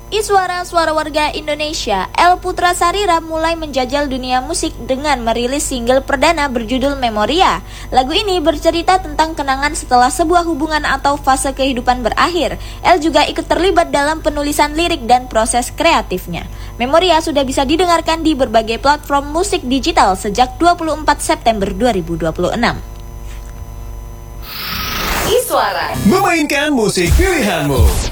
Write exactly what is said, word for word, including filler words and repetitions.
Iswara Suara Warga Indonesia, El Putra Sarira mulai menjajal dunia musik dengan merilis single perdana berjudul Memoria. Lagu ini bercerita tentang kenangan setelah sebuah hubungan atau fase kehidupan berakhir. El juga ikut terlibat dalam penulisan lirik dan proses kreatifnya. Memoria sudah bisa didengarkan di berbagai platform musik digital sejak dua puluh empat September dua ribu dua puluh enam. Iswara memainkan musik pilihanmu.